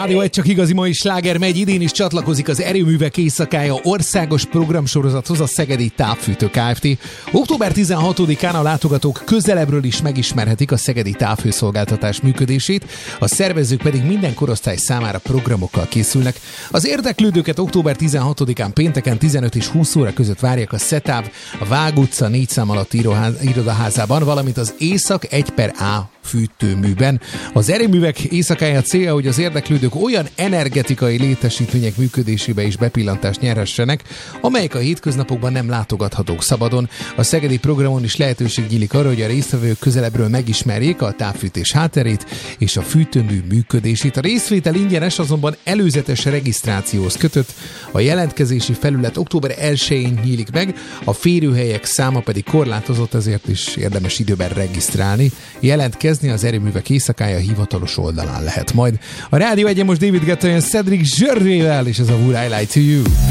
Rádió egy csak igazi mai sláger megy, idén is csatlakozik az Erőművek Éjszakája országos programsorozathoz a Szegedi Távfűtő Kft. Október 16-án a látogatók közelebbről is megismerhetik a szegedi távhőszolgáltatás működését, a szervezők pedig minden korosztály számára programokkal készülnek. Az érdeklődőket október 16-án pénteken 15 és 20 óra között várják a Szetáv, a Vág utca 4 szám alatti irodaházában, valamint az Észak 1/A fűtőműben. Az Erőművek Éjszakája célja, hogy az érdeklődők olyan energetikai létesítmények működésébe is bepillantást nyerhessenek, amelyek a hétköznapokban nem látogathatók szabadon. A szegedi programon is lehetőség nyílik arra, hogy a résztvevők közelebbről megismerjék a távfűtés hátterét és a fűtőmű működését. A részvétel ingyenes, azonban előzetes regisztrációhoz kötött. A jelentkezési felület október 1-én nyílik meg, a férőhelyek száma pedig korlátozott, ezért is érdemes időben regisztrálni. Jelentkezni az Erőművek Éjszakája hivatalos oldalán lehet majd. A Rádió 1-en most David Guetta jön Cedric Gervais-vel, és ez a Would I Lie to You.